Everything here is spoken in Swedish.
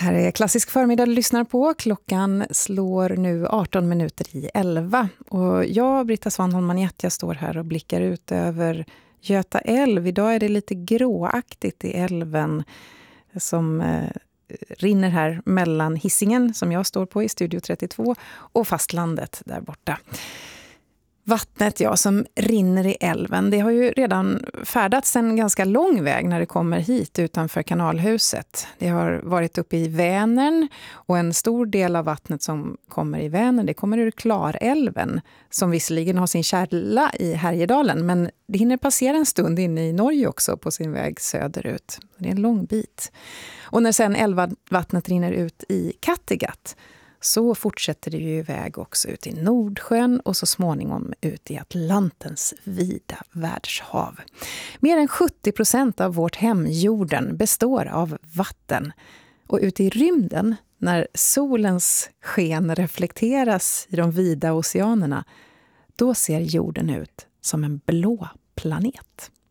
Här är Klassisk förmiddag du lyssnar på. Klockan slår nu 18 minuter i 11. Och jag, Britta Svanholm-Manjett, jag står här och blickar ut över Göta älv. Idag är det lite gråaktigt i älven som rinner här mellan Hisingen, som jag står på i Studio 32, och fastlandet där borta. Vattnet, ja, som rinner i älven, det har ju redan färdats en ganska lång väg när det kommer hit utanför kanalhuset. Det har varit uppe i Vänern, och en stor del av vattnet som kommer i Vänern, det kommer ur Klarälven, som visserligen har sin källa i Härjedalen, men det hinner passera en stund inne i Norge också på sin väg söderut. Det är en lång bit. Och när sen älvvattnet rinner ut i Kattegatt, så fortsätter det ju iväg också ut i Nordsjön och så småningom ut i Atlantens vida världshav. Mer än 70% av vårt hem, jorden, består av vatten. Och ute i rymden, när solens sken reflekteras i de vida oceanerna, då ser jorden ut som en blå planet.